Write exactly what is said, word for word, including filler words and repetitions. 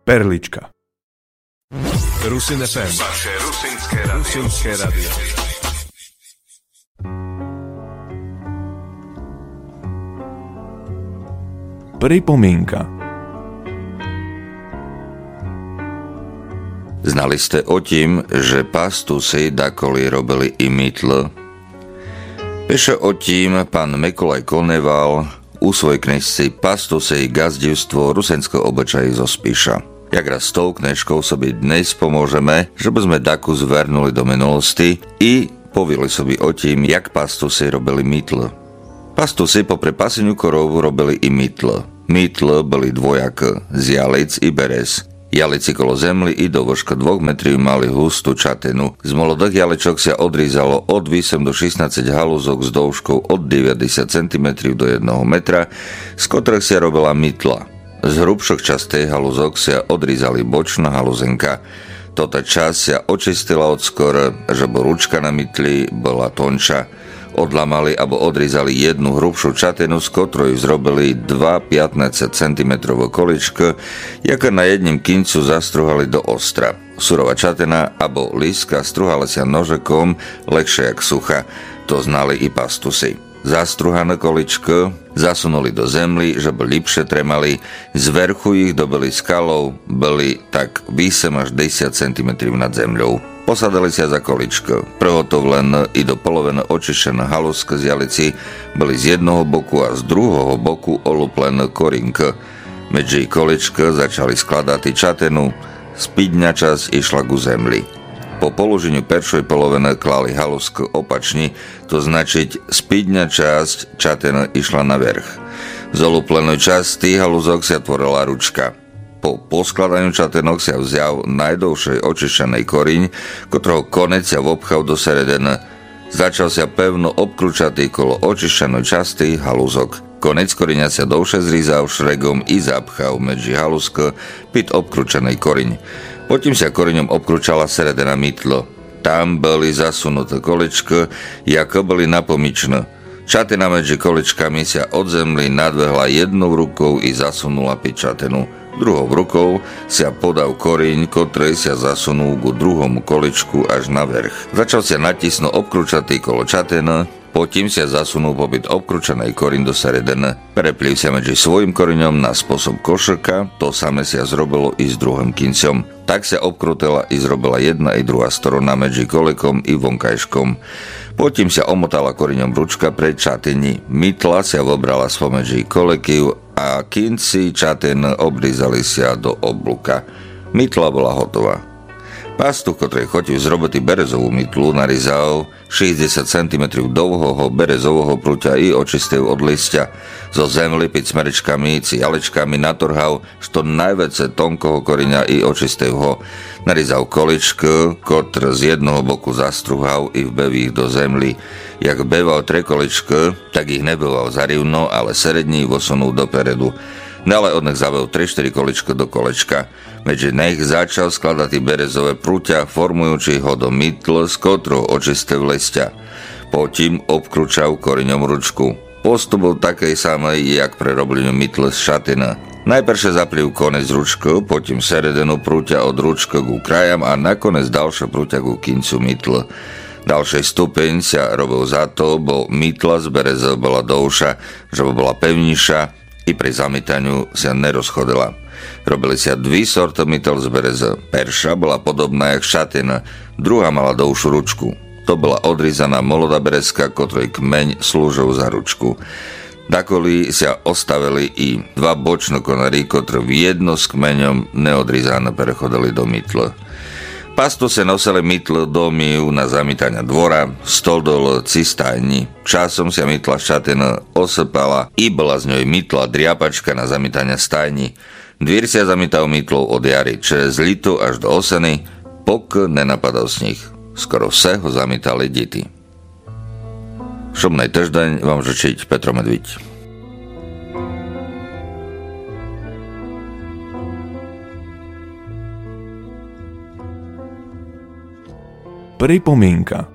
Perlička. Rusin ef em. Vaše rusinské radio. Rusinské radio. Pripomienka. Znali ste o tím, že pastusi dakoli robili i mýtl? Píše o tím pán Mikolaj Koneval u svojej knižci Pastusy gazdivstvo rusenského obyčají zo Spiša. Jak raz s tou knižkou sobi dnes pomôžeme, že by sme daku zvernuli do minulosti i povili sobi o tím, jak pastusy robili mýtl. Pastusy popri paseniu korovu robili i mýtl. Mýtl byli dvojak z jalic i beres. Jalici kolo zemli i do vrška dvoch metrov mali hustú čatenu. Z molodých jaličok sa odrízalo od osem do šestnásť halúzok s dĺžkou od deväťdesiat centimetrov do jedného metra, z ktorých sa robila mýtla. Z hrubších častí halúzok sa odrízali bočná halúzenka. Tota časť sa očistila od skôr, že bo ručka na mytli bola tonča. Odlamali alebo odrizali jednu hrubšiu čatenu, z ktorej zrobili dva pätnásť centimetrov količko, jaké na jedním kincu zastruhali do ostra. Surová čatena alebo líska struhali sa nožekom, lekšie jak sucha. To znali i pastusy. Zastruhané količko zasunuli do zemly, že by lepšie tremali, z vrchu ich dobili skalou, byli tak osem až desať centimetrov nad zemľou. Posadali sa za količko. Prehotovlené i do poloviny očišené halúzky z jalici boli z jednoho boku a z druhého boku oluplené korinky. Medzi količko začali skladať čatenu, spídňa časť išla ku zemli. Po položeniu peršej poloviny klali halúzky opačne, to značiť spídňa časť čatena išla na verch. Z oluplenej časti halúzok sa tvorila ručka. Po poskladaniu čatenok sa vzal najdovšej očištenej koriň, ktorého konec sa vopchal do seredene. Začal sa pevno obkrúčatý kolo očištenej časti halúzok. Konec koriňa sa dovše zrízal šregom i zapchal medzi halúzko pід obkrúčenej koriň. Potom sa koriňom obkrúčala seredena mýtlo. Tam boli zasunuté količko, ako boli napomičné. Čatena medzi količkami sa od zemly nadvehla jednou rukou i zasunula pід čatenu. Druhou rukou sa podal koriň, ktorej sa zasunul ku druhomu količku až na vrch. Začal sa natisno obkrúčatý kolo čatena, potom sa zasunul popід obkrúčanej koriň do seredene. Prepliv sa medzi svojim koriňom na spôsob košrka, to samé sa zrobilo i s druhým kincom. Tak sa obkrútila i zrobila jedna i druhá strana medzi kolekom i vonkajškom. Potom sa omotala koriňom ručka pred čateni. Mytla sa vobrala spomedzi koleky a kinci čaten obrizali sa do oblúka. Mytla bola hotová. Pastuch, ktorý chotil zrobiť berezovú mytlu, narizal šesťdesiat centimetrov dlhého berezového prúťa i očistil od listia. Zo zemly pід smeričkami či jalečkami natorhal što najväčšie tonkoho koriňa i očistil ho. Narizal količko, kotr z jednoho boku zastruhal i vbev ich do zemly. Jak beval tre količko, tak ich nebeval zarivno, ale serední vosunul doperedu. Dále od nich zavel tri štyri količko do kolečka. Medzi nich začal skladať berezové prúťa, formujúci ho do mýtl, z ktorého očistil listia. Potom obkrúčal koriňom ručku. Postup bol takej samej, jak pre robleniu mýtl z šatina. Najprv zapliv konec ručku, potom seredenu prúťa od ručku ku krajam a nakoniec ďalšie prúťa ku kincu mýtl. Ďalší stupeň sa robil za to, bo mýtla z bereze bola dlhšia, že bola pevnejšia, i pri zamytaniu sa nerozchodila. Robili sa dvi sorty mytel z bereze. Perša bola podobná jak šatina, druhá mala dlhšiu ručku. To bola odrízaná molodá berezka, ktorej kmeň slúžil za ručku. Dakoli sa ostavili i dva bočné konary, ktoré v jedno s kmeňom neodrízané prechodili do mytle. Pastu sa nosili mytl do mív na zamytania dvora, stoldol, cistajni. Časom sa mytla šatina osepala i bola z ňoj mytla driapačka na zamytania stajni. Dvír sa zamytal mytlou od jary, čez litu až do oseny, pok nenapadal sníh. Skoro vse ho zamytali deti. Šumnej týždeň vám žečiť Petro Medviť. Pripomienka.